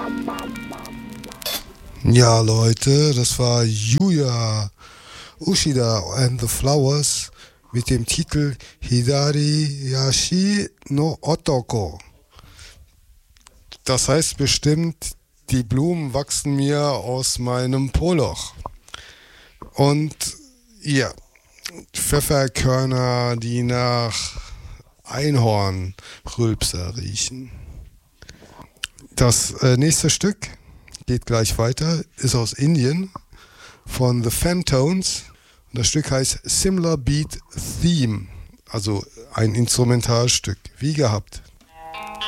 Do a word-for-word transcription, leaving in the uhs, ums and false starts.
Ja, Leute, das war Yuya Ushida and the Flowers mit dem Titel Hidari Yashi no Otoko. Das heißt bestimmt, die Blumen wachsen mir aus meinem Poloch. Und ja, Pfefferkörner, die nach Einhornrülpser riechen. Das äh, nächste Stück geht gleich weiter, ist aus Indien von The Phantones. Und das Stück heißt Similar Beat Theme, also ein Instrumentalstück, wie gehabt.